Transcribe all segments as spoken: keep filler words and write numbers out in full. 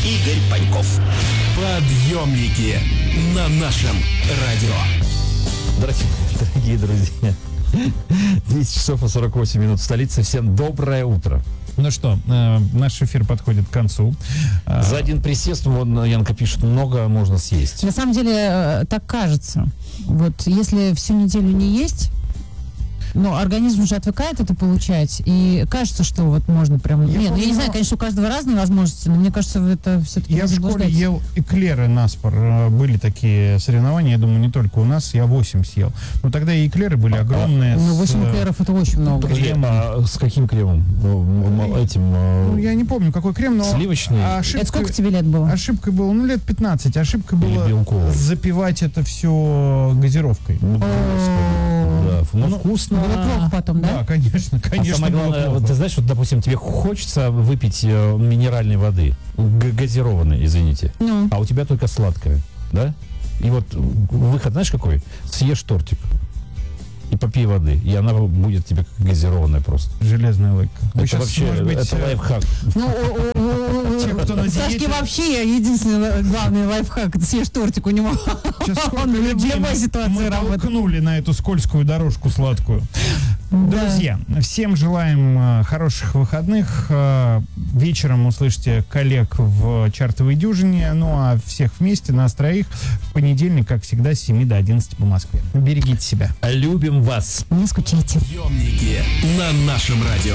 Игорь Паньков. Подъемники на нашем радио. Дорогие, дорогие друзья, десять часов и сорок восемь минут в столице. Всем доброе утро. Ну что, э, наш эфир подходит к концу. За один присест, вон Янка пишет, много можно съесть. На самом деле, э, так кажется. Вот если всю неделю не есть, ну, организм уже отвыкает это получать, и кажется, что вот можно прям... Я Нет, помню, ну, я не знаю, конечно, у каждого разные возможности, но мне кажется, это все-таки... Я в школе ел эклеры наспор. Были такие соревнования, я думаю, не только у нас. Я восемь съел. Но тогда и эклеры были огромные. Ну, восемь с, эклеров это очень много. Крем, а с каким кремом? Ну, Этим... Ну, я не помню, какой крем, но... Сливочный? Ошибка, Это сколько тебе лет было? Ошибкой было, ну, лет пятнадцать. Ошибкой Или было белковый? запивать это все газировкой. Ну, да, ну, Ну, вкусно. Было плохо потом, да? Да, конечно, А конечно. самое было главное, плохо. вот ты знаешь, вот, допустим, тебе хочется выпить э, минеральной воды, г- газированной, извините, Ну. а у тебя только сладкое, да? И вот выход, знаешь, какой? Съешь тортик и попей воды, и она будет тебе как газированная просто. Железная логика. Вы Это щас, вообще, может быть, это э, лайфхак. Ну, у- у- у- Те, кто на у Сашки диете. вообще единственный главный лайфхак, это съешь тортик у него. Сейчас сколько Он в людей любой ситуации мы работает. толкнули на эту скользкую дорожку сладкую. Друзья, всем желаем э, хороших выходных. Э, вечером услышите коллег в чартовой дюжине. Ну а всех вместе, нас троих, в понедельник, как всегда, с семи до одиннадцати по Москве. Берегите себя. Любим вас. Не скучайте. Подъемники на нашем радио.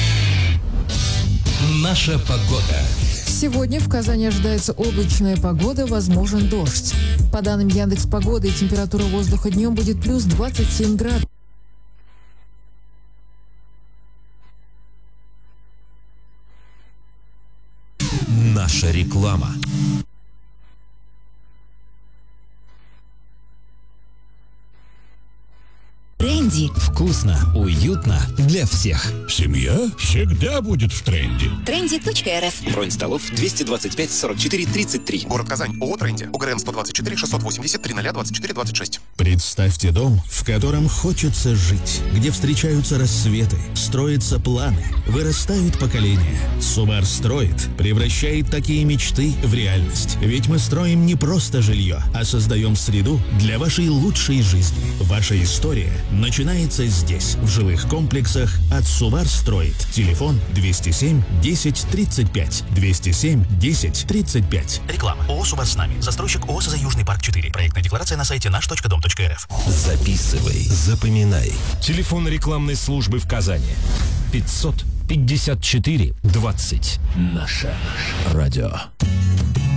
Наша погода. Сегодня в Казани ожидается облачная погода, возможен дождь. По данным Яндекс.Погоды, температура воздуха днем будет плюс двадцать семь градусов. Наша реклама. Тренди. Вкусно, уютно для всех. Семья всегда будет в тренде. Тренди.рф. Бронь столов двести двадцать пять сорок четыре тридцать три. Город Казань. ООО «Тренди». УГРН сто двадцать четыре шестьсот восемьдесят три ноль двадцать четыре двадцать шесть. Представьте дом, в котором хочется жить, где встречаются рассветы, строятся планы, вырастают поколения. Субар строит, превращает такие мечты в реальность. Ведь мы строим не просто жилье, а создаем среду для вашей лучшей жизни. Ваша история начинается здесь, в жилых комплексах от Субар строит. Телефон двести семь десять тридцать пять. двести семь десять тридцать пять. Реклама. ООО «Субар с нами». Застройщик ООО «СЗ Южный парк четыре». Проектная декларация на сайте наш точка дом точка рф. Записывай, запоминай. Телефон рекламной службы в Казани. пятьсот пятьдесят четыре двадцать. Наше радио.